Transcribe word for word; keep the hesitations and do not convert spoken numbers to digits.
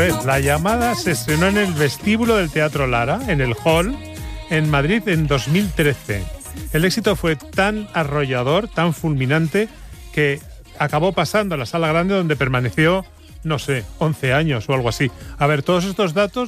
ver, La llamada se estrenó en el vestíbulo del Teatro Lara, en el Hall, en Madrid en dos mil trece. El éxito fue tan arrollador, tan fulminante, que acabó pasando a la Sala Grande, donde permaneció, no sé, once años o algo así. A ver, todos estos datos